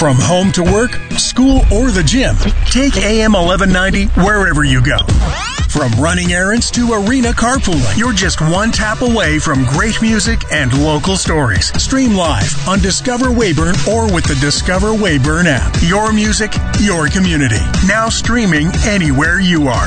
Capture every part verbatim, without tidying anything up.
From home to work, school, or the gym, take A M eleven ninety wherever you go. From running errands to arena carpooling, you're just one tap away from great music and local stories. Stream live on Discover Weyburn or with the Discover Weyburn app. Your music, your community. Now streaming anywhere you are.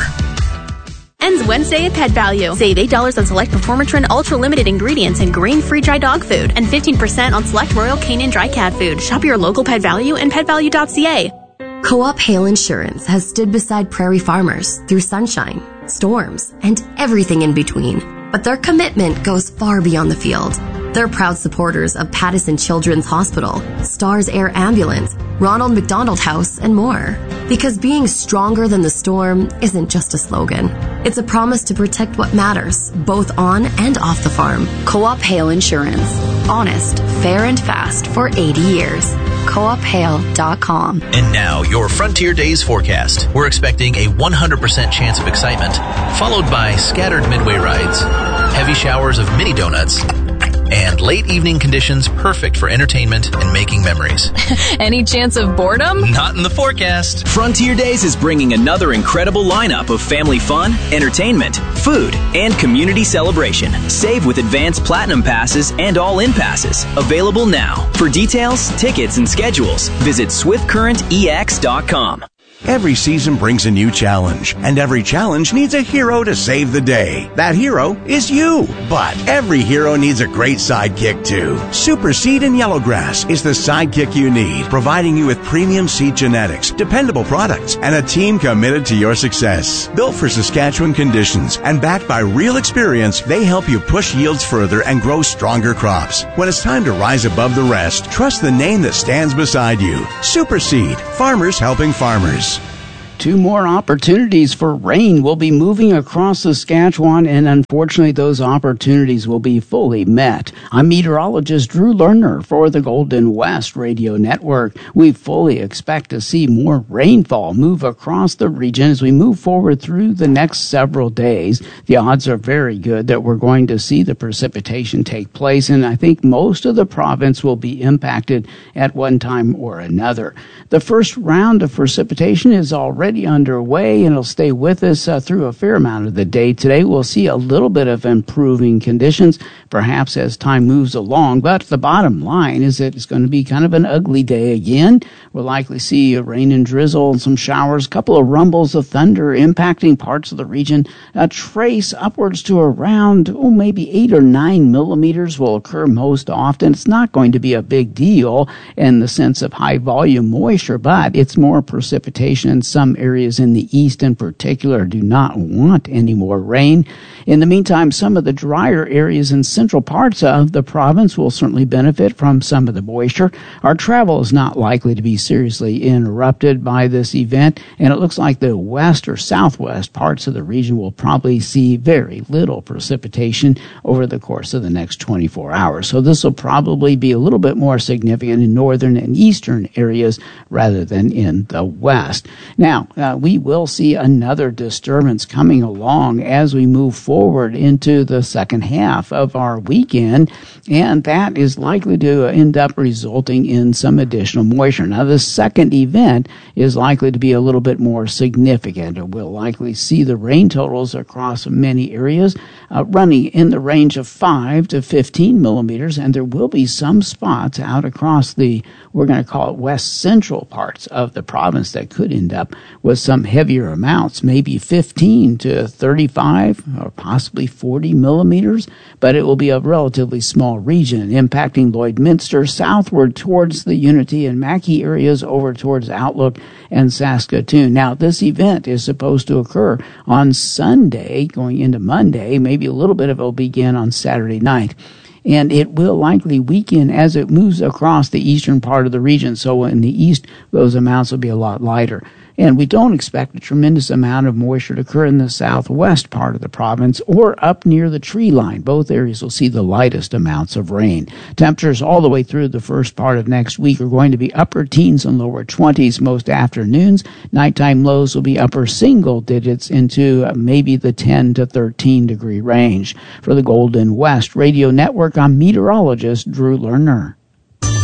Ends Wednesday at Pet Value. Save eight dollars on select Performatrin Ultra Limited ingredients and grain-free dry dog food, and fifteen percent on select Royal Canin dry cat food. Shop your local Pet Value and pet value dot c a. Co-op Hail Insurance has stood beside prairie farmers through sunshine, storms, and everything in between. But their commitment goes far beyond the field. They're proud supporters of Pattison Children's Hospital, Stars Air Ambulance, Ronald McDonald House, and more. Because being stronger than the storm isn't just a slogan. It's a promise to protect what matters, both on and off the farm. Co-op Hail Insurance. Honest, fair, and fast for eighty years. co op hail dot com. And now, your Frontier Days forecast. We're expecting a one hundred percent chance of excitement, followed by scattered midway rides, heavy showers of mini donuts, and late evening conditions perfect for entertainment and making memories. Any chance of boredom? Not in the forecast. Frontier Days is bringing another incredible lineup of family fun, entertainment, food, and community celebration. Save with advanced platinum passes and all-in passes. Available now. For details, tickets, and schedules, visit swift current e x dot com. Every season brings a new challenge, and every challenge needs a hero to save the day. That hero is you. But every hero needs a great sidekick, too. Super Seed and Yellowgrass is the sidekick you need, providing you with premium seed genetics, dependable products, and a team committed to your success. Built for Saskatchewan conditions and backed by real experience, they help you push yields further and grow stronger crops. When it's time to rise above the rest, trust the name that stands beside you. Super Seed, farmers helping farmers. Two more opportunities for rain will be moving across Saskatchewan, and unfortunately those opportunities will be fully met. I'm meteorologist Drew Lerner for the Golden West Radio Network. We fully expect to see more rainfall move across the region as we move forward through the next several days. The odds are very good that we're going to see the precipitation take place, and I think most of the province will be impacted at one time or another. The first round of precipitation is already underway, and it'll stay with us uh, through a fair amount of the day today. We'll see a little bit of improving conditions, perhaps as time moves along, but the bottom line is that it's going to be kind of an ugly day again. We'll likely see a rain and drizzle and some showers, a couple of rumbles of thunder impacting parts of the region. A trace upwards to around, oh, maybe eight or nine millimeters will occur most often. It's not going to be a big deal in the sense of high volume moisture, but it's more precipitation, and some areas in the east in particular do not want any more rain. In the meantime, some of the drier areas in central parts of the province will certainly benefit from some of the moisture. Our travel is not likely to be seriously interrupted by this event, and it looks like the west or southwest parts of the region will probably see very little precipitation over the course of the next twenty-four hours. So this will probably be a little bit more significant in northern and eastern areas rather than in the west. Now, uh, we will see another disturbance coming along as we move forward into the second half of our weekend, and that is likely to end up resulting in some additional moisture. Now, the second event is likely to be a little bit more significant. We'll likely see the rain totals across many areas uh, running in the range of five to fifteen millimeters, and there will be some spots out across the, we're going to call it west central parts of the province that could end up with some heavier amounts, maybe fifteen to thirty-five or possibly forty millimeters, but it will be a relatively small region, impacting Lloydminster southward towards the Unity and Mackay areas over towards Outlook and Saskatoon. Now, this event is supposed to occur on Sunday, going into Monday. Maybe a little bit of it will begin on Saturday night, and it will likely weaken as it moves across the eastern part of the region. So in the east, those amounts will be a lot lighter. And we don't expect a tremendous amount of moisture to occur in the southwest part of the province or up near the tree line. Both areas will see the lightest amounts of rain. Temperatures all the way through the first part of next week are going to be upper teens and lower twenties most afternoons. Nighttime lows will be upper single digits into maybe the ten to thirteen degree range. For the Golden West Radio Network, I'm meteorologist Drew Lerner.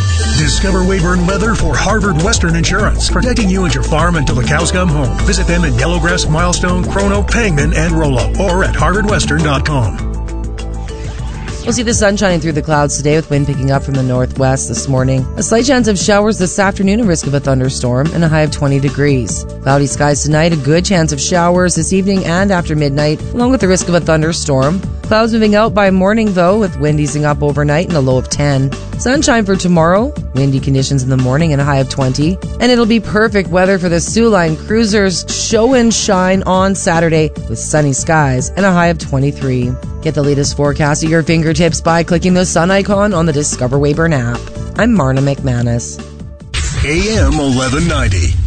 Discover Weyburn Weather for Harvard Western Insurance, protecting you and your farm until the cows come home. Visit them in Yellowgrass, Milestone, Chrono, Pangman, and Rollo, or at harvard western dot com. We'll see the sun shining through the clouds today with wind picking up from the northwest this morning. A slight chance of showers this afternoon, a risk of a thunderstorm, and a high of twenty degrees. Cloudy skies tonight, a good chance of showers this evening and after midnight, along with the risk of a thunderstorm. Clouds moving out by morning, though, with wind easing up overnight and a low of ten. Sunshine for tomorrow, windy conditions in the morning and a high of twenty. And it'll be perfect weather for the Soo Line Cruisers show and shine on Saturday with sunny skies and a high of twenty-three. Get the latest forecast at your fingertips by clicking the sun icon on the Discover Weyburn app. I'm Marna McManus. A M eleven ninety.